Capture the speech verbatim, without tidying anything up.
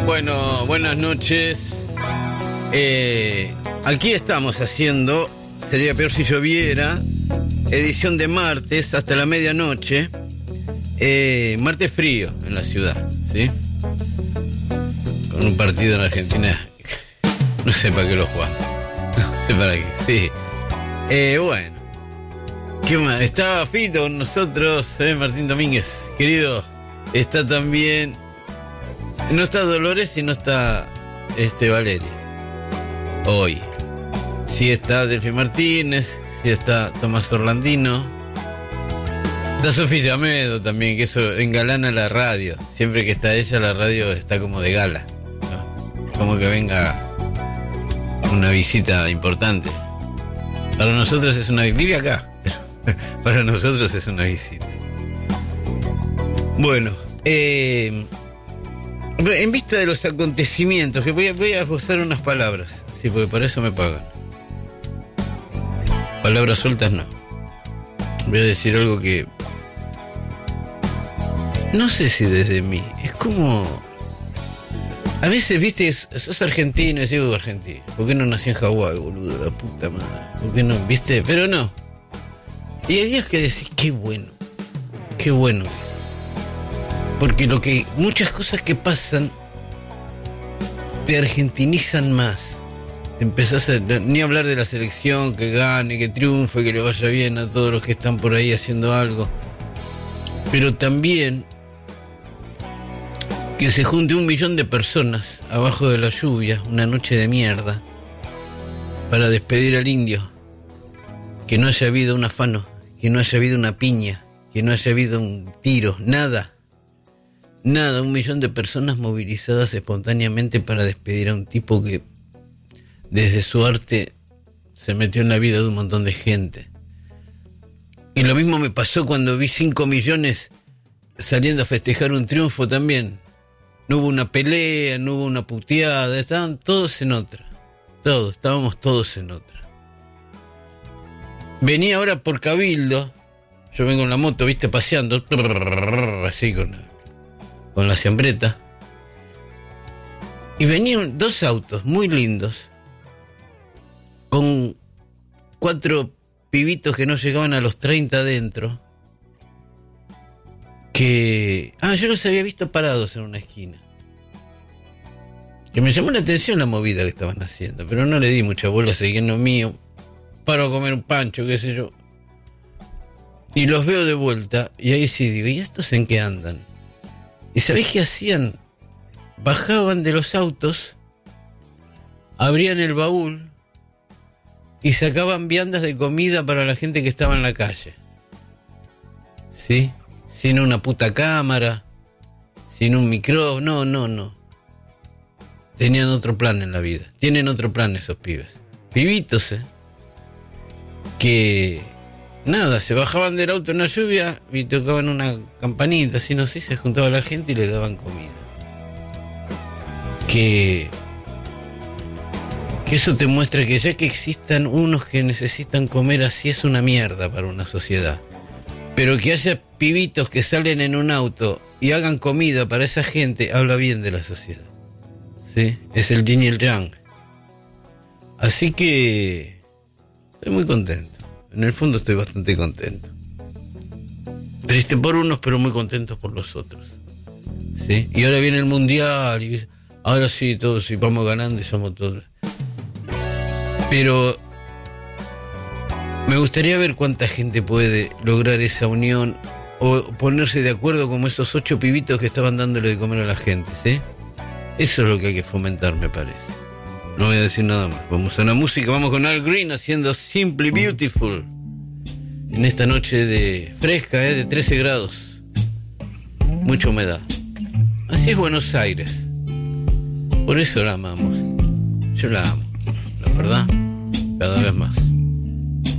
Bueno, buenas noches. Eh, aquí estamos haciendo, sería peor si lloviera, edición de martes hasta la medianoche. Eh, martes frío en la ciudad, ¿sí? Con un partido en Argentina, no sé para qué lo jugamos. No sé para qué, sí. Eh, bueno, ¿qué más? Está Fito con nosotros, eh, Martín Domínguez, querido. Está también... No está Dolores y no está este Valeria. Hoy. Sí está Delfi Martínez, sí está Tomás Orlandino. Está Sofía Llamedo también, que eso engalana la radio. Siempre que está ella, la radio está como de gala, ¿no? Como que venga una visita importante. Para nosotros es una... Vive acá, pero para nosotros es una visita. Bueno, eh... en vista de los acontecimientos, que voy a, voy a usar unas palabras, sí, porque para eso me pagan. Palabras sueltas no. Voy a decir algo que... No sé si desde mí, es como... A veces, viste, sos argentino, y digo argentino. ¿Por qué no nací en Hawái, boludo? La puta madre. ¿Por qué no? ¿Viste? Pero no. Y hay días que decís, qué bueno. Qué bueno. Porque lo que muchas cosas que pasan te argentinizan más. Empezás a ni hablar de la selección, que gane, que triunfe, que le vaya bien a todos los que están por ahí haciendo algo. Pero también que se junte un millón de personas abajo de la lluvia, una noche de mierda, para despedir al indio. Que no haya habido un afano, que no haya habido una piña, que no haya habido un tiro, nada. Nada, un millón de personas movilizadas espontáneamente para despedir a un tipo que desde su arte se metió en la vida de un montón de gente. Y lo mismo me pasó cuando vi cinco millones saliendo a festejar un triunfo también. No hubo una pelea, no hubo una puteada, estaban todos en otra. Todos, estábamos todos en otra. Venía ahora por Cabildo, yo vengo en la moto, viste, paseando, así con la... con la siambreta, y venían dos autos muy lindos, con cuatro pibitos que no llegaban a los treinta adentro, que... Ah, yo los había visto parados en una esquina. Que me llamó la atención la movida que estaban haciendo, pero no le di mucha bola, seguí en lo mío, paro a comer un pancho, qué sé yo. Y los veo de vuelta, y ahí sí digo, ¿y estos en qué andan? ¿Y sabés qué hacían? Bajaban de los autos, abrían el baúl y sacaban viandas de comida para la gente que estaba en la calle. ¿Sí? Sin una puta cámara, sin un micrófono, no, no, no. Tenían otro plan en la vida. Tienen otro plan esos pibes. Pibitos, ¿eh? Que... Nada, se bajaban del auto en la lluvia y tocaban una campanita, así no sé, se juntaba la gente y les daban comida. Que, que eso te muestra que ya que existan unos que necesitan comer así es una mierda para una sociedad. Pero que haya pibitos que salen en un auto y hagan comida para esa gente, habla bien de la sociedad. ¿Sí? Es el yin y el yang. Así que estoy muy contento. En el fondo estoy bastante contento. Triste por unos, pero muy contento por los otros. ¿Sí? Y ahora viene el mundial, y ahora sí, todos sí, vamos ganando y somos todos. Pero me gustaría ver cuánta gente puede lograr esa unión o ponerse de acuerdo como esos ocho pibitos que estaban dándole de comer a la gente, ¿sí? Eso es lo que hay que fomentar, me parece. No voy a decir nada más. Vamos a la música, vamos con Al Green haciendo Simply Beautiful. En esta noche de fresca, ¿eh? De trece grados. Mucha humedad. Así es Buenos Aires. Por eso la amamos. Yo la amo, la verdad, cada vez más.